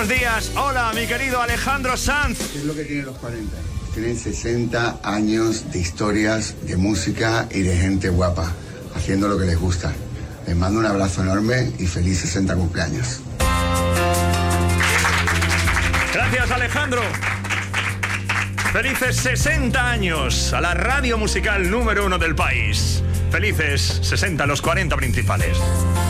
buenos días. Hola, mi querido Alejandro Sanz. ¿Qué es lo que tienen los 40? Tienen 60 años de historias, de música y de gente guapa, haciendo lo que les gusta. Les mando un abrazo enorme y feliz 60 cumpleaños. Gracias, Alejandro. Felices 60 años a la radio musical número 1 del país. Felices 60, los 40 principales.